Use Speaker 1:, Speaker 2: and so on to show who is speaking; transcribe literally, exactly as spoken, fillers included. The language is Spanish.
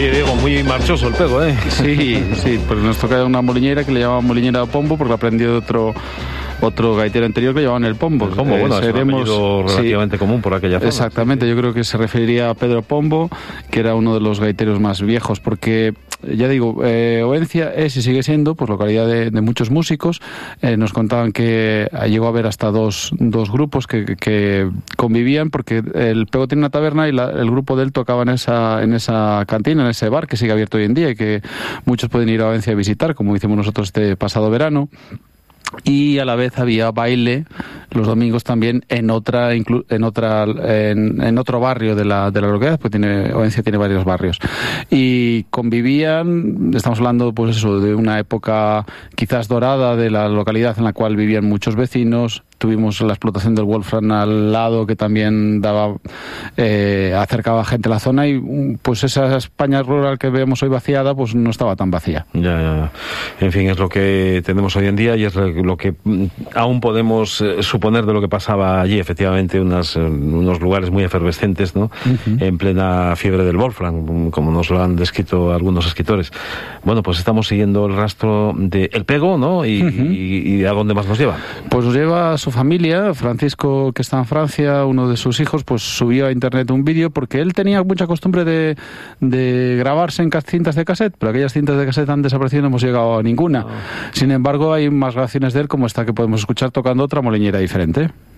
Speaker 1: Oye, Diego, muy marchoso el Pego, ¿eh?
Speaker 2: Sí, sí, pues nos toca una moliñera que le llamaban moliñera Pombo porque aprendió de otro otro gaitero anterior que llevaban el Pombo.
Speaker 1: El Pombo, eh, bueno, seremos, es un apellido relativamente sí, común por aquella zona.
Speaker 2: Exactamente, yo creo que se referiría a Pedro Pombo, que era uno de los gaiteros más viejos, porque ya digo, eh, Oencia es y sigue siendo pues localidad de, de muchos músicos. Eh, nos contaban que llegó a haber hasta dos, dos grupos que, que convivían, porque el Pego tiene una taberna y la, el grupo de él tocaba en esa, en esa cantina, en ese bar que sigue abierto hoy en día y que muchos pueden ir a Oencia a visitar, como hicimos nosotros este pasado verano. Y a la vez había baile los domingos también en otra en otra en, en otro barrio de la de la localidad, pues tiene Oencia tiene varios barrios y convivían. Estamos hablando pues eso de una época quizás dorada de la localidad en la cual vivían muchos vecinos. Tuvimos la explotación del Wolfram al lado, que también daba eh, acercaba gente a la zona, y pues esa España rural que vemos hoy vaciada pues no estaba tan vacía.
Speaker 1: Ya, ya, ya. En fin, es lo que tenemos hoy en día y es lo que aún podemos eh, suponer de lo que pasaba allí. Efectivamente, unas, unos lugares muy efervescentes, ¿no? Uh-huh. En plena fiebre del Wolfram, como nos lo han descrito algunos escritores. Bueno, pues estamos siguiendo el rastro de El Pego, ¿no? Y, uh-huh. y, y ¿a dónde más nos lleva?
Speaker 2: Pues nos lleva a su familia. Francisco, que está en Francia, uno de sus hijos, pues subió a internet un vídeo porque él tenía mucha costumbre de, de grabarse en cintas de cassette, pero aquellas cintas de cassette han desaparecido y no hemos llegado a ninguna. Oh. Sin embargo, hay más grabaciones de él, como esta que podemos escuchar tocando otra moliñera diferente.